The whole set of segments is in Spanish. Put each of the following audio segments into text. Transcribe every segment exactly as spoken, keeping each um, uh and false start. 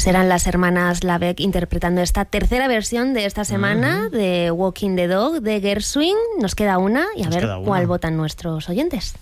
Pues eran las hermanas Labeck interpretando esta tercera versión de esta semana uh-huh. de Walking the Dog de Gershwin. Nos queda una y a Nos ver cuál votan nuestros oyentes.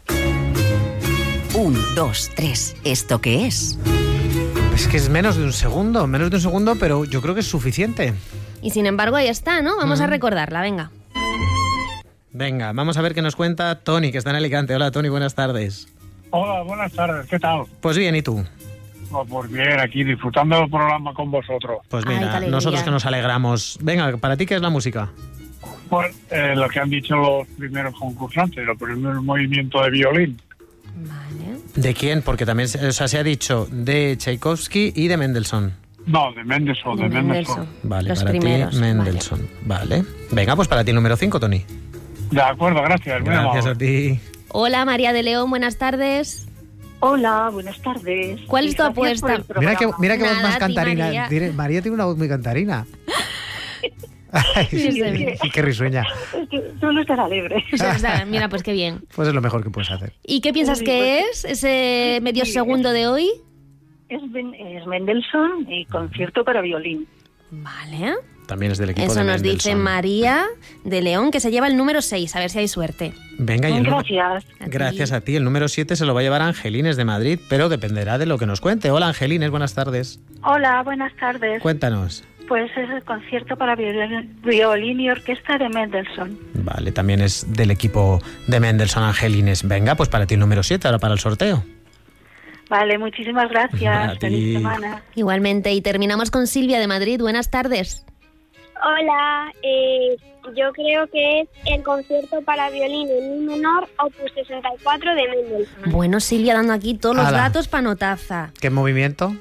Un, dos, tres. ¿Esto qué es? Es que es menos de un segundo, menos de un segundo, pero yo creo que es suficiente. Y sin embargo ahí está, ¿no? Vamos uh-huh. a recordarla, venga. Venga, vamos a ver qué nos cuenta Tony, que está en Alicante. Hola, Tony, buenas tardes. Hola, buenas tardes, ¿qué tal? Pues bien, ¿y tú? Oh, pues bien, aquí disfrutando del programa con vosotros. Pues mira, Ay, nosotros que nos alegramos. Venga, ¿para ti qué es la música? Pues eh, lo que han dicho los primeros concursantes, el primer movimiento de violín. Vale. ¿De quién? Porque también o sea, se ha dicho de Tchaikovsky y de Mendelssohn. No, de Mendelssohn, de, de Mendelssohn. Mendelssohn. Vale, los para primeros, ti Mendelssohn. Vale. vale. Venga, pues para ti el número cinco, Tony. De acuerdo, gracias. Gracias a ti. Hola, María de León, buenas tardes. Hola, buenas tardes. ¿Cuál es tu apuesta? Mira que, mira que Nada, voz más cantarina. María. María tiene una voz muy cantarina. Ay, sí, sí, sí, sí, qué risueña. Es que suelo estar alegre. O sea, mira, pues qué bien. Pues es lo mejor que puedes hacer. ¿Y qué piensas sí, que pues, es ese medio sí, segundo de hoy? Es, es Mendelssohn y concierto para violín. Vale. También es del equipo Eso de nos Mendelssohn. dice María de León, que se lleva el número seis, a ver si hay suerte. Venga, y el Gracias. número... Gracias a ti. El número siete se lo va a llevar Angelines de Madrid, pero dependerá de lo que nos cuente. Hola, Angelines, buenas tardes. Hola, buenas tardes. Cuéntanos. Pues es el concierto para violín, violín y orquesta de Mendelssohn. Vale, también es del equipo de Mendelssohn, Angelines. Venga, pues para ti el número siete, ahora para el sorteo. Vale, muchísimas gracias. Feliz semana. Igualmente, y terminamos con Silvia de Madrid. Buenas tardes. Hola, eh, yo creo que es el concierto para violín en mi menor, opus sesenta y cuatro de Mendelssohn. Bueno, Silvia, dando aquí todos los Ala. datos para notaza. ¿Qué movimiento?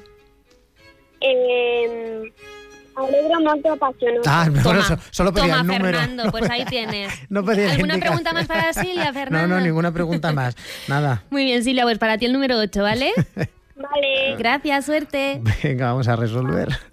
Eh, Alegro molto apasionado. Ah, mejor eso, solo pedía toma, el número. Fernando, pues ahí tienes. No pedía ¿Alguna indicación. pregunta más para Silvia, Fernando? No, no, ninguna pregunta más. Nada. Muy bien, Silvia, pues para ti el número ocho, ¿vale? Vale. Gracias, suerte. Venga, vamos a resolver.